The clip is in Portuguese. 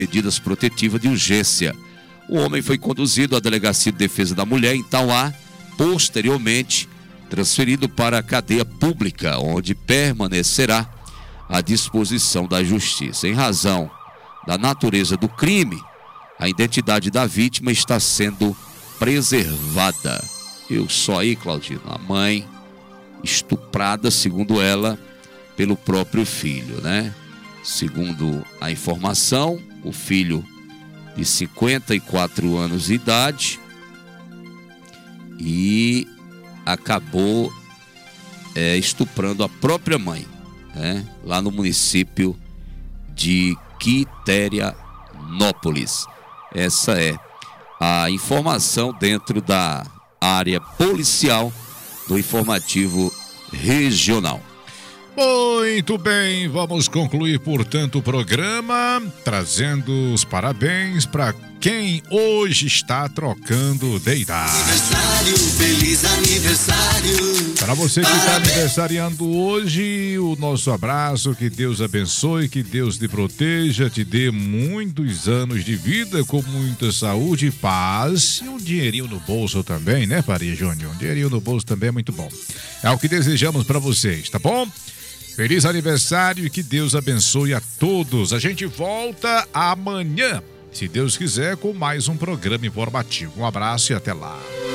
medidas protetivas de urgência. O homem foi conduzido à Delegacia de Defesa da Mulher em Tauá, posteriormente transferido para a cadeia pública, onde permanecerá à disposição da justiça. Em razão da natureza do crime, a identidade da vítima está sendo preservada. Eu só aí, Claudino, a mãe estuprada, segundo ela, pelo próprio filho, né? Segundo a informação, o filho de 54 anos de idade e acabou estuprando a própria mãe, né? Lá no município de Quiterianópolis. Essa é a informação dentro da área policial do informativo regional. Muito bem, vamos concluir, portanto, o programa trazendo os parabéns para quem hoje está trocando de idade. Aniversário, feliz aniversário. Para você que está aniversariando hoje, o nosso abraço, que Deus abençoe, que Deus te proteja, te dê muitos anos de vida com muita saúde, paz e um dinheirinho no bolso também, né, Faria Júnior? Um dinheirinho no bolso também é muito bom. É o que desejamos para vocês, tá bom? Feliz aniversário e que Deus abençoe a todos. A gente volta amanhã, se Deus quiser, com mais um programa informativo. Um abraço e até lá.